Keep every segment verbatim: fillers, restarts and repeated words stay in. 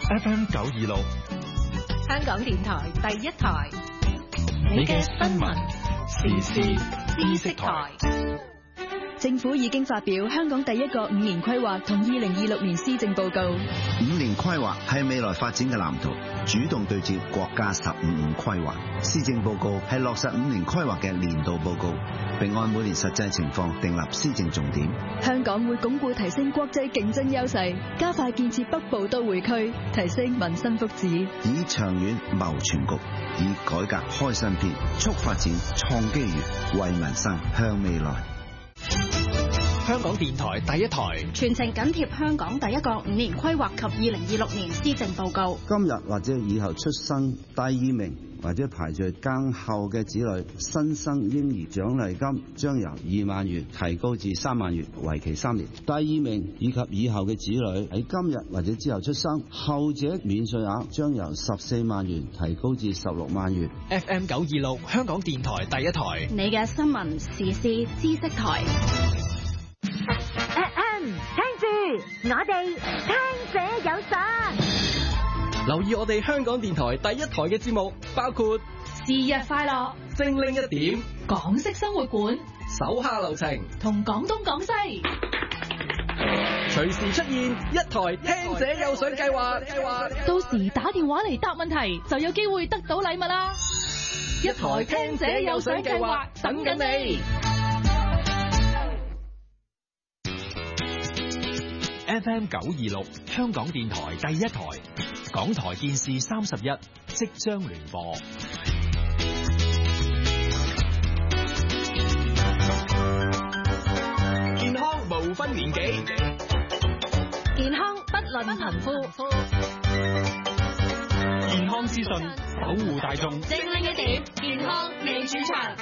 F M 九二六， 香港電台第一台，你嘅新聞時事知識台。 政府已經發表香港第一個五年規劃同二零二六年施政報告。 五年規劃係未來發展嘅藍圖，主動對接國家十五五規劃。施政報告係落實五年規劃嘅年度報告，並按每年實際情況訂立施政重點。 香港會鞏固提升國際競爭優勢，加快建設北部都會區，提升民生福祉， 以長遠謀全局，以改革開新篇，促發展創機遇，為民生向未來。 香港電台第一台， 全程緊貼香港第一個五年規劃及二零二六年施政報告。 今日或者以後出生第二名或者排在更後嘅子女，新生嬰兒獎勵金將由二萬元提高至三萬元，為期三年。第二名以及以後嘅子女喺今日或者之後出生，後者免稅額將由十四萬元提高至十六萬元。 F M 九二六，香港電台第一台， 你嘅新聞時事知識台。 F M 聽住，我哋聽者有神。 留意我哋香港電台第一台嘅節目，包括是日快樂、 精靈一點、 港式生活館、 手下留情同廣東廣西。 隨時出現一台聽者有獎計劃，計劃到時打電話嚟答問題，就有機會得到禮物啦！一台聽者有獎計劃等緊你。 F M 九二六，香港電台第一台，港台電視三十一即將聯播。健康無分年紀， 健康不論貧富。 健康資訊，保護大眾。 精靈一點，健康你主場。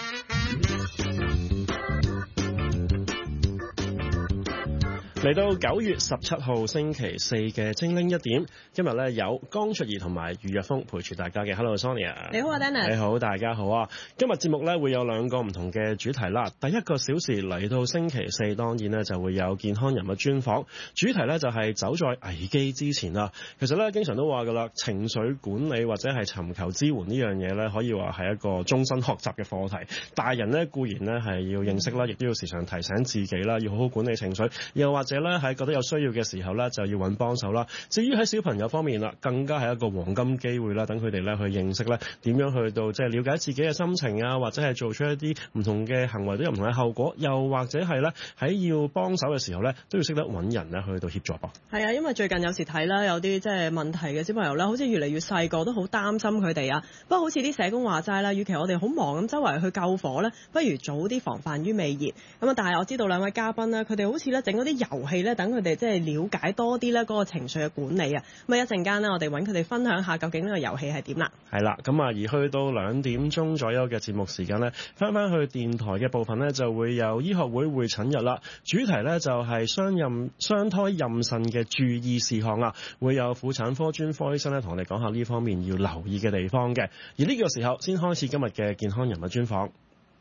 嚟到九月十七號星期四嘅精靈一點，今日咧有江卓儀同埋余若峰陪住大家嘅。Hello Sonia， 你好啊 Dennis， 你好，大家好啊！今日節目咧會有兩個唔同嘅主題啦。第一個小時嚟到星期四，當然咧就會有健康人物專訪，主題咧就係走在危機之前啦。其實咧經常都話噶啦，情緒管理或者係尋求支援呢樣嘢咧，可以話係一個終身學習嘅課題。大人咧固然咧係要認識啦，亦都要時常提醒自己啦，要好好管理情緒，又或者或者咧喺覺得有需要嘅時候咧，就要揾幫手啦。至於喺小朋友方面啦，更加係一個黃金機會啦，等佢哋咧去認識咧點樣去到即係了解自己嘅心情啊，或者係做出一啲唔同嘅行為都有唔同嘅後果，又或者係咧喺要幫手嘅時候咧，都要識得揾人咧去到協助噃。 係啊，因為最近有時睇啦，有啲即係問題嘅小朋友啦，好似越嚟越細個，都好擔心佢哋啊。不過好似啲社工話齋啦，與其我哋好忙咁周圍去救火咧，不如早啲防範於未然。咁啊，但係我知道兩位嘉賓咧，佢哋好似咧整嗰啲遊戲咧，等佢哋即係了解多啲咧嗰個情緒嘅管理啊。咁啊，一陣間咧，我哋揾佢哋分享下究竟呢個遊戲係點啦。 係啦，咁啊，而去到兩點鐘左右嘅節目時間咧，翻翻去電台嘅部分咧，就會有醫學會會診日啦。主題咧就係雙妊雙胎妊娠嘅注意事項啊，會有婦產科專科醫生咧同我哋講下呢方面要留意嘅地方嘅。而呢個時候先開始今日嘅健康人物專訪。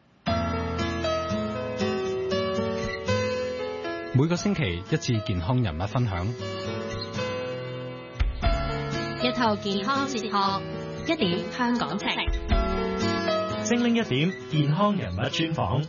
每個星期一次健康人物分享， 一套健康哲學，一點香港情。 精靈一點健康人物專訪。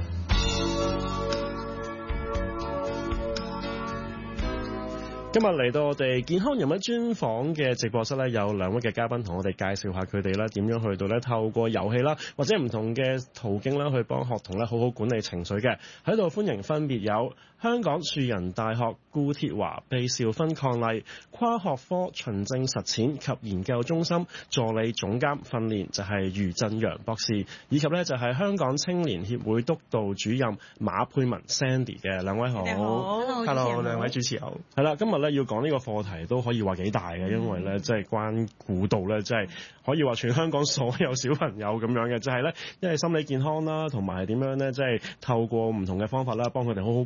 今日嚟到我哋健康人物專訪嘅直播室咧，有兩位嘅嘉賓同我哋介紹下佢哋咧點樣去到咧透過遊戲啦，或者唔同嘅途徑啦，去幫學童咧好好管理情緒嘅。喺度歡迎分別有香港樹仁大學顧鐵華貝兆芬伉儷跨學科循證實踐及研究中心助理總監訓練就係余振陽博士，以及咧就係香港青年協會督導主任馬佩文 Sandy 嘅。兩位好。 你好 Hello， 兩位主持好。係啦，今日咧要講呢個課題都可以話幾大嘅，因為咧即係關顧到咧，即係可以話全香港所有小朋友咁樣嘅，就係咧，因為心理健康啦，同埋係點樣咧，即係透過唔同嘅方法啦，幫佢哋好好管理情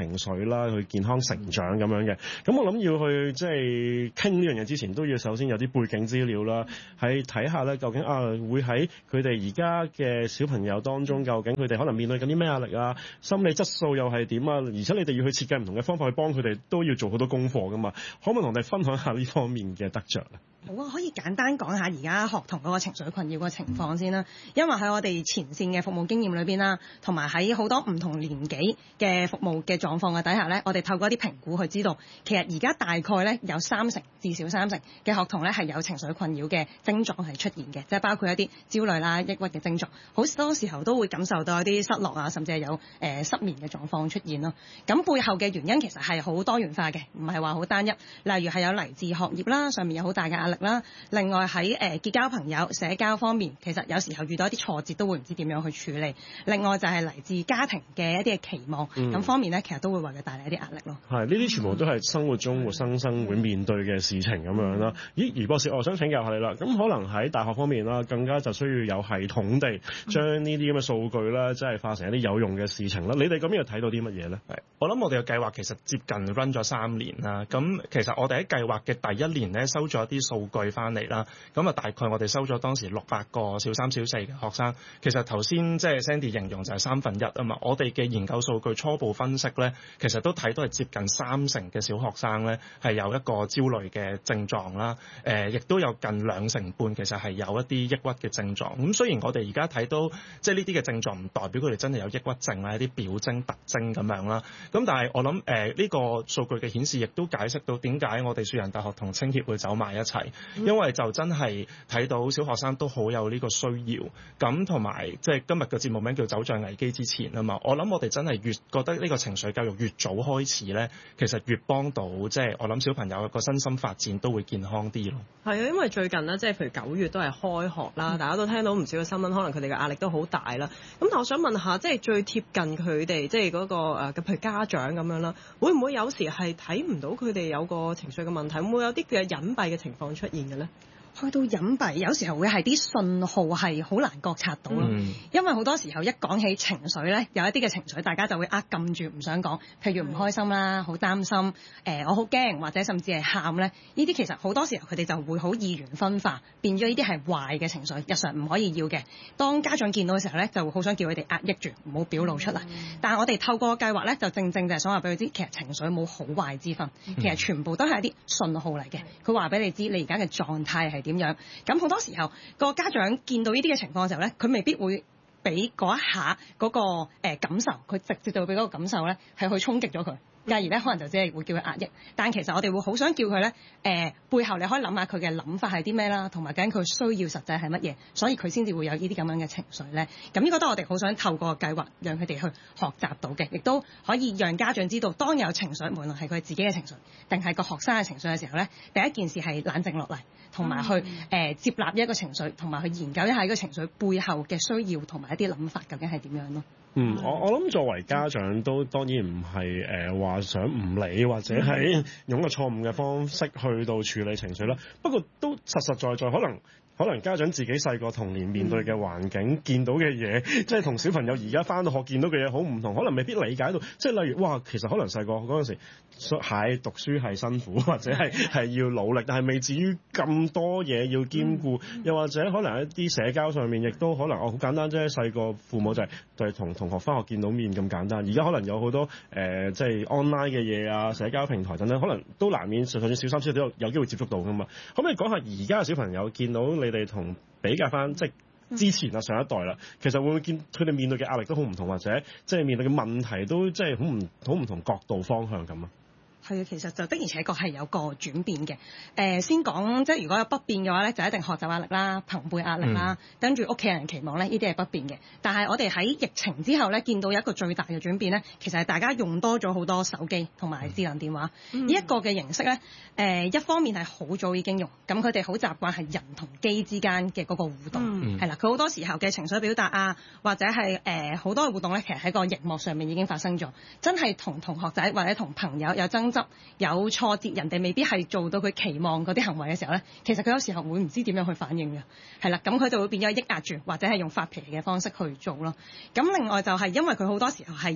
情緒啦，去健康成長咁樣嘅。咁我諗要去即係傾呢樣嘢之前，都要首先有啲背景資料啦，係睇下咧究竟啊會喺佢哋而家嘅小朋友當中，究竟佢哋可能面對緊啲咩壓力啊，心理質素又係點啊？而且你哋要去設計唔同嘅方法去幫佢哋，都要做好多功課噶嘛。可唔可以同我哋分享下呢方面嘅得着咧？ 好啊，可以簡單講下而家學童嗰個情緒困擾個情況先啦。因為喺我哋前線嘅服務經驗裏邊啦，同埋喺好多唔同年紀嘅服務嘅狀況嘅底下咧，我哋透過一啲評估去知道，其實而家大概咧有三成至少三成嘅學童咧係有情緒困擾嘅症狀係出現嘅，即係包括一啲焦慮啦、抑鬱嘅症狀，好多時候都會感受到一啲失落啊，甚至係有誒、呃、失眠嘅狀況出現咯。咁背後嘅原因其實係好多元化嘅，唔係話好單一。例如係有嚟自學業啦，上面有好大嘅壓力啦。另外喺誒、呃、結交朋友、社交方面，其實有時候遇到一啲挫折都會唔知點樣去處理。另外就係嚟自家庭嘅一啲嘅期望，咁、嗯、方面咧，其實都會為佢帶嚟一啲壓力咯。係，呢啲全部都係生活中活生生會面對嘅事情咁樣啦。咦，余博士，我想請教下你啦。咁可能喺大學方面啦，更加就需要有系統地將呢啲咁嘅數據啦，即係化成一啲有用嘅事情啦。你哋咁樣睇到啲乜嘢咧？係， 我諗我哋嘅計劃其實接近 run 咗三年啦。咁其實我哋喺計劃嘅第一年咧，收咗一啲數據翻嚟啦。咁啊，大概我哋收咗當時六百個小三小四嘅學生。其實頭先即係 Sandy 形容就係三分一啊嘛。我哋嘅研究數據初步分析咧，其實都睇到係接近三成嘅小學生咧係有一個焦慮嘅症狀啦。誒、呃，亦都有近兩成半其實係有一啲抑鬱嘅症狀。咁雖然我哋而家睇到即係呢啲嘅症狀唔代表佢哋真係有抑鬱症啦，一啲表徵特徵咁樣啦。咁但係我諗誒呢個數據嘅顯示，亦都解釋到點解我哋樹仁大學同青協會走埋一齊，因為就真係睇到小學生都好有呢個需要。咁同埋即係今日嘅節目名叫走在危機之前啊嘛。我諗我哋真係越覺得呢個情緒教育越早開始咧，其實越幫到即係我諗小朋友個身心發展都會健康啲咯。係啊，因為最近呢，即係譬如九月都係開學啦，大家都聽到唔少嘅新聞，可能佢哋嘅壓力都好大啦。咁但我想問下，即係最貼近佢哋，即係嗰個誒，譬如家長咁樣啦，會唔會有時係睇唔到佢哋有個情緒嘅問題，會唔會有啲嘅隱蔽嘅情況出現嘅咧？去到隱蔽，有時候會係啲信號係好難覺察到咯、嗯。因為好多時候一講起情緒咧，有一啲嘅情緒大家就會呃撳住唔想講，譬如唔開心啦、好擔心、呃、我好驚或者甚至係喊咧，呢啲其實好多時候佢哋就會好二元分化，變咗呢啲係壞嘅情緒，日常唔可以要嘅。當家長見到嘅時候咧，就會好想叫佢哋壓抑住，唔好表露出嚟、嗯。但係我哋透過計劃咧，就正正就係想話俾佢知，其實情緒冇好壞之分，其實全部都係一啲信號嚟嘅。佢話俾你知，你而家嘅狀態係點樣？咁好多時候個家長見到呢啲嘅情況嘅時候咧，佢未必會俾嗰一下嗰個誒感受，佢直接就會俾嗰個感受咧係去衝擊咗佢。繼而咧，可能就只係會叫佢壓抑，但其實我哋會好想叫佢咧，誒、呃、背後你可以諗下佢嘅諗法係啲咩啦，同埋究竟佢需要實際係乜嘢，所以佢先至會有呢啲咁樣嘅情緒咧。咁呢個都係我哋好想透過計劃，讓佢哋去學習到嘅，亦都可以讓家長知道，當有情緒，無論係佢自己嘅情緒，定係個學生嘅情緒嘅時候咧，第一件事係冷靜落嚟，同埋去誒、呃、接納一個情緒，同埋去研究一下呢個情緒背後嘅需要同埋一啲諗法究竟係點樣咯。嗯，我我諗作為家長都當然唔係誒話想唔理或者係用個錯誤嘅方式去到處理情緒啦。不過都實實在在可能。可能家長自己細個童年面對嘅環境、嗯、見到嘅嘢，即係同小朋友而家返到學見到嘅嘢好唔同，可能未必理解到。即係例如，哇，其實可能細個嗰陣時，係讀書係辛苦，或者係係要努力，但係未至於咁多嘢要兼顧、嗯。又或者可能一啲社交上面，亦都可能哦好簡單啫。細個父母就係就係同同學返學見到面咁簡單。而家可能有好多誒、呃，即係 online 嘅嘢啊，社交平台等等，可能都難免，就算小三、小四都有有機會接觸到㗎嘛。可唔可以講下而家嘅小朋友見到你哋同比較翻，即係之前啊上一代啦，其實會唔會見佢哋面對嘅壓力都好唔同，或者即係面對嘅問題都即係好唔好唔同角度方向咁啊？係啊，其實就的而且確係有個轉變嘅。誒、呃，先講即係如果有不變嘅話咧，就一定學習壓力啦、朋輩壓力啦，跟住屋企人期望咧，呢啲係不變嘅。但係我哋喺疫情之後咧，見到一個最大嘅轉變咧，其實係大家用多咗好多手機同埋智能電話呢一、嗯、個嘅形式咧。誒、呃，一方面係好早已經用，咁佢哋好習慣係人同機之間嘅嗰個互動，係、嗯、啦。佢好多時候嘅情緒表達啊，或者係誒好多嘅互動咧，其實喺個熒幕上面已經發生咗。真係同同學仔或者同朋友有爭執、有挫折，人哋未必係做到佢期望嗰啲行為嘅時候咧，其實佢有時候會唔知點樣去反應嘅，係啦，咁佢就會變咗抑壓住，或者係用發脾氣嘅方式去做咯。咁另外就係因為佢好多時候係用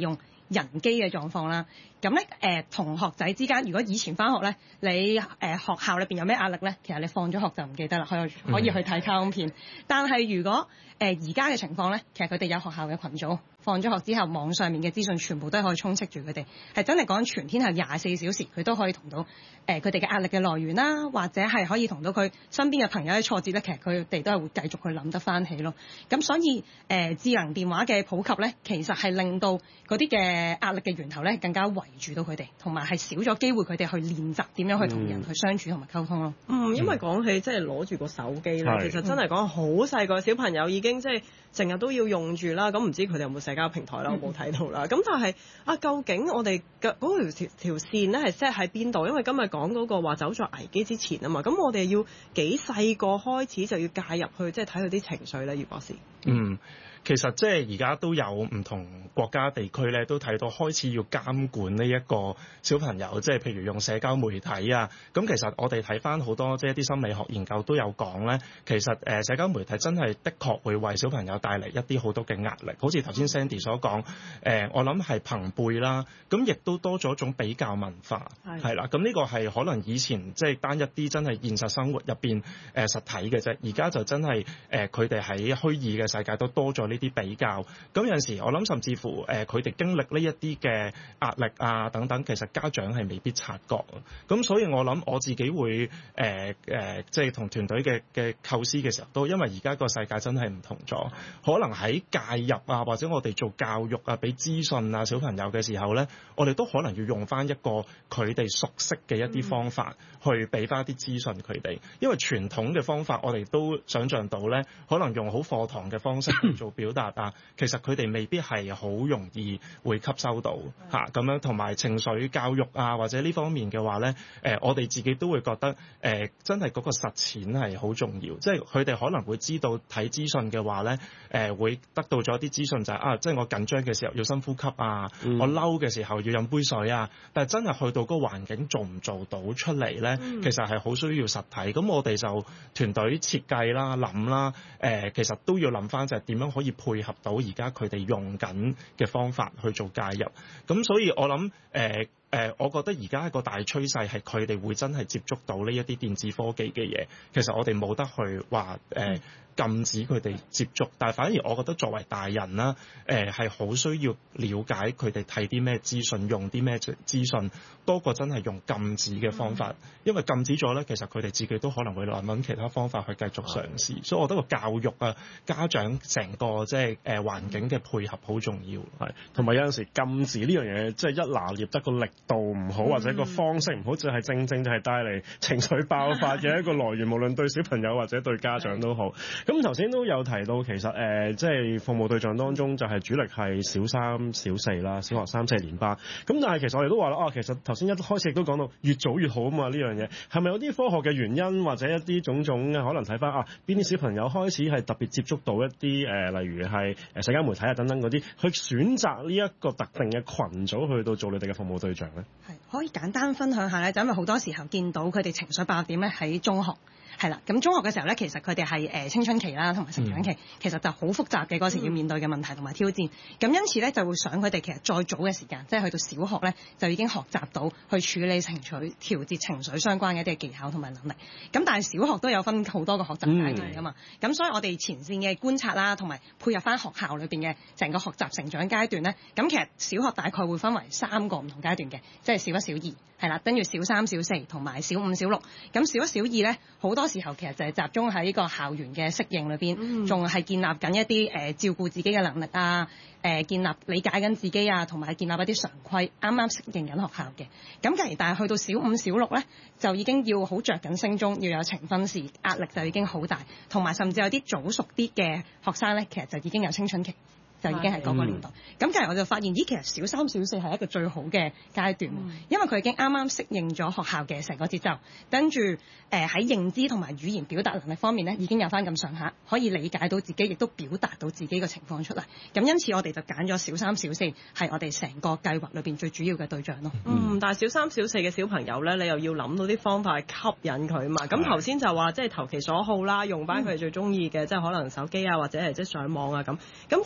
人機嘅狀況啦。咁咧誒同學仔之間，如果以前翻學咧，你誒、呃、學校裏邊有咩壓力咧，其實你放咗學就唔記得啦，可以可以去睇卡通片。嗯、但係如果誒而家嘅情況咧，其實佢哋有學校嘅群組，放咗學之後，網上面嘅資訊全部都可以充斥住佢哋，係真係講全天係廿四小時，佢都可以同到誒佢哋嘅壓力嘅來源啦，或者係可以同到佢身邊嘅朋友嘅挫折咧，其實佢哋都係會繼續去諗得翻起咯。咁所以誒、呃、智能電話嘅普及咧，其實係令到嗰啲嘅壓力嘅源頭咧更加圍住到佢哋，同埋係少咗機會佢哋去練習點樣去同人去相處同埋溝通咯。 嗯，因為講起即係攞住個手機咧，嗯、其實真係講好細個小朋友已經即係成日都要用住啦。咁唔知佢哋有冇社交平台啦？我冇睇到啦。咁、嗯、但係啊，究竟我哋嘅嗰條條線咧係 set 喺邊度？因為今日講嗰個話走在危機之前啊嘛。咁我哋要幾細個開始就要介入去，即係睇佢啲情緒咧，葉博士。 嗯。其實即係而家都有唔同國家地區咧，都睇到開始要監管呢一個小朋友，即係譬如用社交媒體啊。咁其實我哋睇翻好多即係一啲心理學研究都有講咧，其實誒社交媒體真係的確會為小朋友帶嚟一啲好多嘅壓力。好似頭先 Sandy 所講，誒我諗係朋輩啦，咁亦都多咗一種比較文化，係啦。咁呢個係可能以前即係單一啲真係現實生活入邊誒實體嘅啫，而家就真係誒佢哋喺虛擬嘅世界都多咗呢啲比較。咁有陣時我諗甚至乎誒佢哋經歷呢一啲嘅壓力啊等等，其實家長係未必察覺。咁所以我諗我自己會誒誒、呃呃、即係同團隊嘅嘅構思嘅時候，都因為而家個世界真係唔同咗，可能喺介入啊或者我哋做教育啊俾資訊啊小朋友嘅時候咧，我哋都可能要用翻一個佢哋熟悉嘅一啲方法去俾翻啲資訊佢哋。因為傳統嘅方法我哋都想像到咧，可能用好課堂嘅方式去做表達啊，其實佢哋未必係好容易會吸收到嚇咁樣，同埋情緒教育啊或者呢方面嘅話咧，誒、呃、我哋自己都會覺得誒、呃、真係嗰個實踐係好重要，即係佢哋可能會知道睇資訊嘅話咧，誒、呃、會得到咗啲資訊就係、是、啊，即係我緊張嘅時候要深呼吸啊，嗯、我嬲嘅時候要飲杯水啊，但係真係去到嗰個環境做唔做到出嚟咧，嗯、其實係好需要實體。咁我哋就團隊設計啦、諗啦，誒、呃、其實都要諗翻就係點樣可以配合到而家佢哋用緊嘅方法去做介入。咁所以我諗誒。呃誒、呃，我覺得而家一個大趨勢係佢哋會真係接觸到呢一啲電子科技嘅嘢。其實我哋冇得去話誒、呃、禁止佢哋接觸，但係反而我覺得作為大人啦，誒係好需要了解佢哋睇啲咩資訊，用啲咩資訊，多過真係用禁止嘅方法。嗯、因為禁止咗咧，其實佢哋自己都可能會諗揾其他方法去繼續嘗試。嗯、所以我覺得個教育啊，家長成個即係誒環境嘅配合好重要。 係，同埋有陣時禁止呢樣嘢，即係一拿捏得個力度唔好，或者個方式唔好，就係正正就係帶嚟情緒爆發嘅一個來源，無論對小朋友或者對家長都好。咁頭先都有提到，其實誒、呃、即係服務對象當中就係主力係小三、小四啦，小學三四年班。咁但係其實我哋都話啦，啊其實頭先一開始亦都講到越早越好啊嘛，呢樣嘢係咪有啲科學嘅原因，或者一啲種種可能睇翻啊邊啲小朋友開始係特別接觸到一啲誒、呃、例如係誒社交媒體啊等等嗰啲，去選擇呢一個特定嘅群組去到做你哋嘅服務對象咧？ 係可以簡單分享下咧，就因為好多時候見到佢哋情緒爆點咧喺中學。係啦，咁中學嘅時候咧，其實佢哋係誒青春期啦，同埋成長期，嗯、其實就好複雜嘅嗰時要面對嘅問題同埋挑戰。咁、嗯、因此咧，就會想佢哋其實再早嘅時間，即係去到小學咧，就已經學習到去處理情緒、調節情緒相關嘅一啲技巧同埋能力。咁但係小學都有分好多個學習階段㗎嘛。咁、嗯、所以我哋前線嘅觀察啦，同埋配合翻學校裏邊嘅成個學習成長階段咧，咁其實小學大概會分為三個唔同階段嘅，即係小一、小二。係啦，跟住小三、小四同埋小五、小六。咁小一、小二咧，好多時候其實就係集中喺呢個校園嘅適應裏邊，仲係、嗯、建立緊一啲誒、呃、照顧自己嘅能力啊，誒、呃、建立理解緊自己啊，同埋建立一啲常規，啱啱適應緊學校嘅。咁既然但係去到小五、小六咧，就已經要好着緊升中，要有呈分試，壓力就已經好大，同埋甚至有啲早熟啲嘅學生咧，其實就已經有青春期。就已經係嗰個年代。咁其實我就發現，咦，其實小三、小四係一個最好嘅階段，嗯、因為佢已經啱啱適應咗學校嘅成個節奏，跟住誒喺認知同埋語言表達能力方面咧，已經有翻咁上下，可以理解到自己，亦都表達到自己嘅情況出嚟。咁因此我哋就揀咗小三、小四係我哋成個計劃裏邊最主要嘅對象咯。 嗯，但係小三、小四嘅小朋友咧，你又要諗到啲方法去吸引佢嘛？咁頭先就話即係投其所好啦，用翻佢最中意嘅，即係可能手機啊，或者係即係上網啊咁。咁究竟你哋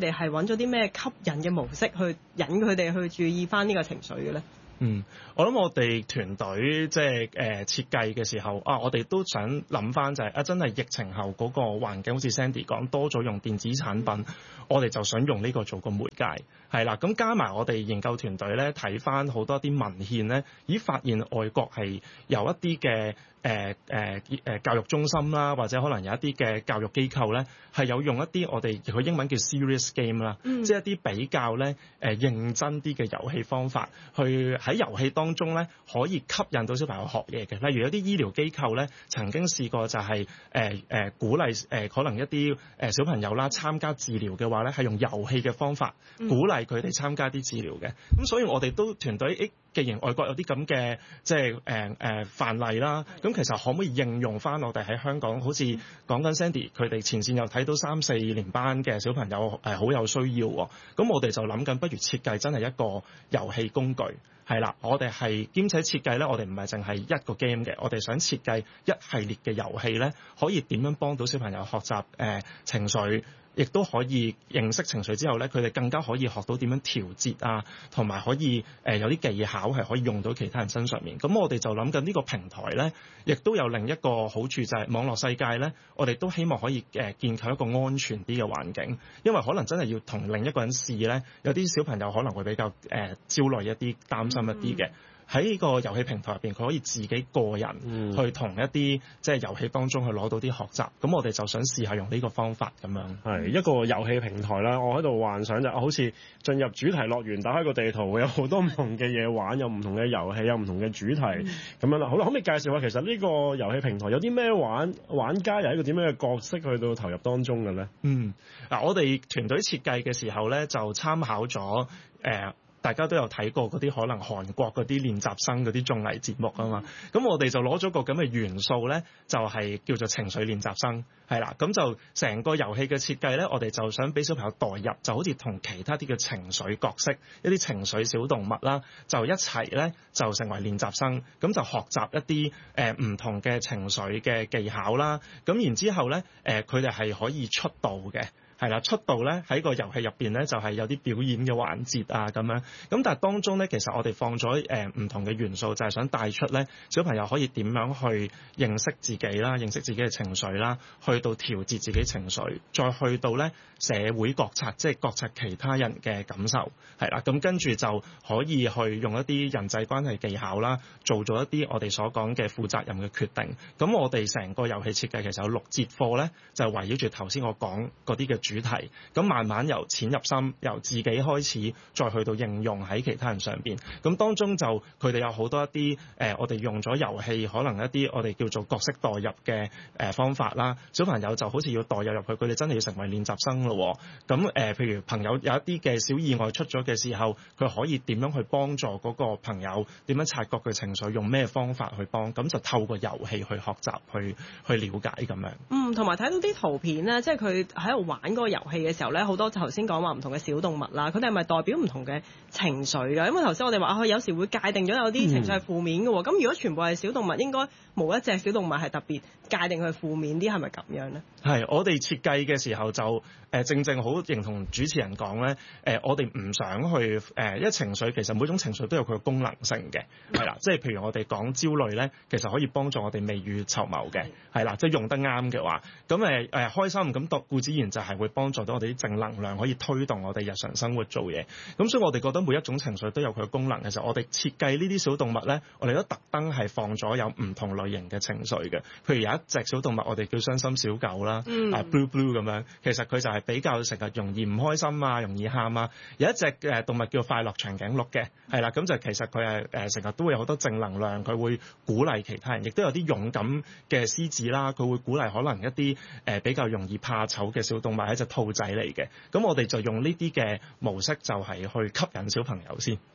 哋係揾咗啲咩吸引嘅模式去引佢哋去注意翻呢個情緒嘅咧？ 嗯，我諗我哋團隊即係誒設計嘅時候啊，我哋都想諗翻就係、是、啊，真係疫情後嗰個環境，好似 Sandy 講多咗用電子產品，我哋就想用呢個做個媒介，係啦。咁加埋我哋研究團隊咧，睇翻好多啲文獻咧，已發現外國係有一啲嘅誒誒誒教育中心啦，或者可能有一啲嘅教育機構咧，係有用一啲我哋佢英文叫 serious game 啦、嗯，即係一啲比較咧誒、呃、認真啲嘅遊戲方法，去喺遊戲當中咧可以吸引到小朋友學嘢嘅。例如有啲醫療機構咧曾經試過就係誒誒鼓勵誒、呃、可能一啲誒小朋友啦參加治療嘅話咧，係用遊戲嘅方法鼓勵佢哋參加啲治療嘅。咁、嗯、所以我哋都團隊誒，既然外國有啲咁嘅即係誒誒範例啦，咁其實可唔可以應用翻我哋喺香港？好似講緊 Sandy 佢哋前線又睇到三四年班嘅小朋友誒好有需要喎，咁我哋就諗緊不如設計真係一個遊戲工具，係啦，我哋係兼且設計咧，我哋唔係淨係一個 game 嘅，我哋想設計一系列嘅遊戲咧，可以點樣幫到小朋友學習誒、呃、情緒。亦都可以認識情緒之後咧，佢哋更加可以學到點樣調節啊，同埋可以誒、呃、有啲技巧係可以用到其他人身上面。咁我哋就諗緊呢個平台咧，亦都有另一個好處就係網絡世界咧，我哋都希望可以誒、呃、建構一個安全啲嘅環境，因為可能真係要同另一個人試咧，有啲小朋友可能會比較誒、呃、焦慮一啲、擔心一啲嘅。喺呢個遊戲平台入邊，佢可以自己個人去同一啲即係遊戲當中去攞到啲學習。咁我哋就想試下用呢個方法咁樣。 係一個遊戲平台啦，我喺度幻想就好似進入主題樂園，打開個地圖會有好多唔同嘅嘢玩，有唔同嘅遊戲，有唔同嘅主題咁、嗯、樣啦。好啦，可唔可以介紹下其實呢個遊戲平台有啲咩玩？玩家又係一個點樣嘅角色去到投入當中嘅咧？嗯， 嗱，我哋團隊設計嘅時候咧，就參考咗誒。呃大家都有睇過嗰啲可能韓國嗰啲練習生嗰啲綜藝節目啊嘛，咁我哋就攞咗個咁嘅元素咧，就係叫做情緒練習生，係啦，咁就成個遊戲嘅設計咧，我哋就想俾小朋友代入，就好似同其他啲嘅情緒角色、一啲情緒小動物啦，就一齊咧就成為練習生，咁就學習一啲誒唔同嘅情緒嘅技巧啦，咁然之後咧誒佢哋係可以出道嘅。係啦，出道咧喺個遊戲入邊咧就係有啲表演嘅環節啊咁樣，咁但係當中咧其實我哋放咗誒唔同嘅元素，就係想帶出咧小朋友可以點樣去認識自己啦，認識自己嘅情緒啦，去到調節自己情緒，再去到咧社會覺察，即係覺察其他人嘅感受，係啦，咁跟住就可以去用一啲人際關係技巧啦，做咗一啲我哋所講嘅負責任嘅決定。咁我哋成個遊戲設計其實有六節課咧，就圍繞住頭先我講嗰啲嘅主題，咁慢慢由淺入深，由自己開始，再去到應用喺其他人上邊。咁當中就佢哋有好多一啲誒、呃，我哋用咗遊戲，可能一啲我哋叫做角色代入嘅誒、呃、方法啦。小朋友就好似要代入入去，佢哋真係要成為練習生咯。咁誒、呃，譬如朋友有一啲嘅小意外出咗嘅時候，佢可以點樣去幫助嗰個朋友？點樣察覺佢情緒？用咩方法去幫？咁就透過遊戲去學習，去去了解咁樣。 嗯，同埋睇到啲圖片咧，即係佢喺度玩嗰個遊戲嘅時候咧，好多頭先講話唔同嘅小動物啦，佢哋係咪代表唔同嘅情緒㗎？因為頭先我哋話啊，佢有時會界定咗有啲情緒係負面嘅喎。咁、嗯、如果全部係小動物，應該冇一隻小動物係特別界定佢負面啲，係咪咁樣咧？係， 我哋設計嘅時候就誒、呃、正正好認同主持人講咧，誒、呃、我哋唔想去誒、呃，因為情緒其實每種情緒都有佢嘅功能性嘅，係啦，即係譬如我哋講焦慮咧，其實可以幫助我哋未雨綢繆嘅，係啦，即係用得啱嘅話，咁誒誒開心咁獨固自然就係會幫助到我哋啲正能量，可以推動我哋日常生活做嘢。咁所以我哋覺得每一種情緒都有佢嘅功能嘅時候，我哋設計呢啲小動物咧，我哋都特登係放咗有唔同類型嘅情緒嘅。譬如有一隻小動物，我哋叫傷心小狗啦，嗯、啊 blue blue 咁樣，其實佢就係比較成日容易唔開心啊，容易喊啊。有一隻誒動物叫快樂長頸鹿嘅，係啦，咁就其實佢係誒成日都會有好多正能量，佢會鼓勵其他人，亦都有啲勇敢嘅獅子啦，佢會鼓勵可能一啲誒比較容易怕醜嘅小動物，係一隻兔仔嚟嘅。咁我哋就用呢啲嘅模式，就係去吸引小朋友先。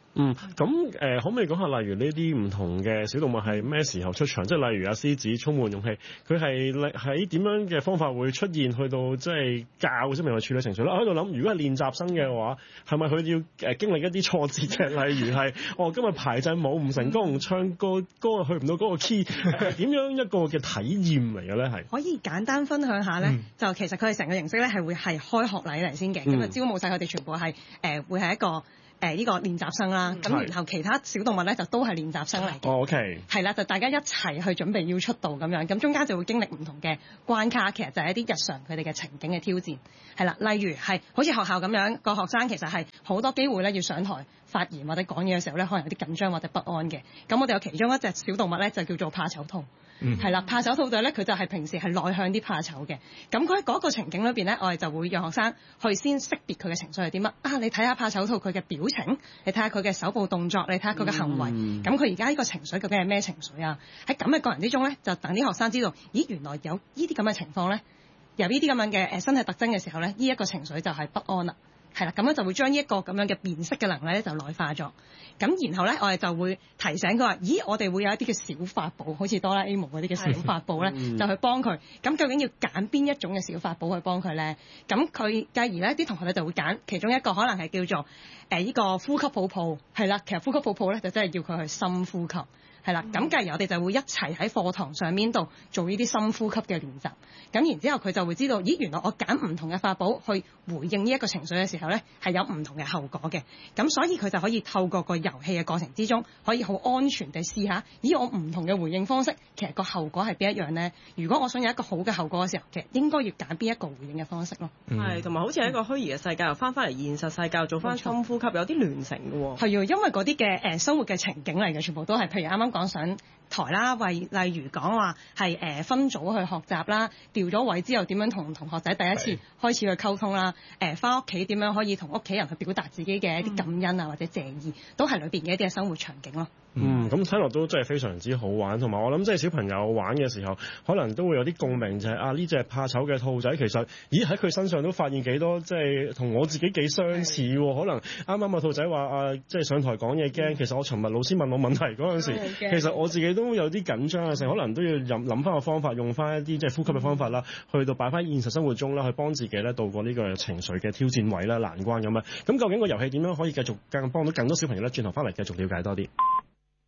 嗯，咁誒、呃，可唔可以講下，例如呢啲唔同嘅小動物係咩時候出場？即係例如阿獅子充滿勇氣，佢係喺點樣嘅方法會出現，去到即係教小朋友去處理情緒啦。我喺度諗，如果係練習生嘅話，係咪佢要誒經歷一啲挫折嘅？例如係哦，今日排陣舞唔成功，唱歌歌去唔到嗰個 key，點樣一個嘅體驗嚟嘅咧？係可以簡單分享下咧，嗯、就其實佢哋成個形式咧係會係開學禮嚟先嘅，咁啊、嗯、招募晒佢哋全部係誒、呃、會係一個。誒呢、呃這個練習生啦，咁、嗯、然後其他小動物咧就都係練習生嚟嘅。 哦 OK， 係啦，就大家一齊去準備要出道咁樣，咁中間就會經歷唔同嘅關卡，其實就係一啲日常佢哋嘅情景嘅挑戰。係啦，例如係好似學校咁樣，個學生其實係好多機會咧要上台發言或者講嘢嘅時候咧，可能有啲緊張或者不安嘅。咁我哋有其中一隻小動物咧就叫做怕醜兔。係啦、嗯，怕醜兔仔咧，佢就係平時係內向啲怕醜嘅。咁佢喺嗰個情景裏邊咧，我哋就會讓學生去先識別佢嘅情緒係啲乜啊？你睇下怕醜兔佢嘅表情，你睇下佢嘅手部動作，你睇下佢嘅行為。咁佢而家呢個情緒究竟係咩情緒啊？喺咁嘅過程之中咧，就等啲學生知道，咦，原來有呢啲咁嘅情況咧，有呢啲咁樣嘅誒身體特徵嘅時候咧，呢、這、一個情緒就係不安啦。係啦，咁樣就會將呢一個咁樣嘅辨識嘅能力咧就內化咗。咁然後咧，我哋就會提醒佢話：咦，我哋會有一啲嘅小法寶，好似哆啦 A 夢嗰啲嘅小法寶咧，就去幫佢。咁究竟要揀邊一種嘅小法寶去幫佢咧？咁佢繼而咧，啲同學咧就會揀其中一個，可能係叫做誒呢、呃這個呼吸泡泡。係啦，其實呼吸泡泡咧就真係要佢去深呼吸。係啦，咁繼而我哋就會一齊喺課堂上面度做呢啲深呼吸嘅練習。咁然之後佢就會知道，咦，原來我揀唔同嘅法寶去回應呢一個情緒嘅時候咧，係有唔同嘅後果嘅。咁所以佢就可以透過個遊戲嘅過程之中，可以好安全地試下，咦，我唔同嘅回應方式，其實個後果係邊一樣咧？如果我想有一個好嘅後果嘅時候，其實應該要揀邊一個回應嘅方式咯。 係、嗯，同埋好似喺一個虛擬嘅世界，又翻返嚟現實世界做翻深呼吸，有啲亂成嘅喎。係啊， 因為嗰啲嘅誒生活嘅情景嚟嘅，全部都係譬如啱啱講上台啦，為例如講話係誒分組去學習啦，調咗位之後點樣同同學仔第一次開始去溝通啦，誒翻屋企點樣可以同屋企人去表達自己嘅一啲感恩啊、嗯、或者謝意，都係裏邊嘅一啲嘅生活場景咯。 嗯，咁睇落都真係非常之好玩，同埋我諗即係小朋友玩嘅時候，可能都會有啲共鳴，就係、是、啊呢隻怕醜嘅兔仔，其實咦喺佢身上都發現幾多即係同我自己幾相似喎。可能啱啱個兔仔話啊，即係上台講嘢驚，其實我尋日老師問我問題嗰陣時，其實我自己都有啲緊張嘅時候，可能都要諗諗翻個方法，用翻一啲即係呼吸嘅方法啦，去到擺翻現實生活中啦，去幫自己咧度過呢個情緒嘅挑戰位啦、難關咁啊。咁究竟個遊戲點樣可以繼續更幫到更多小朋友咧？轉頭翻嚟繼續了解多啲。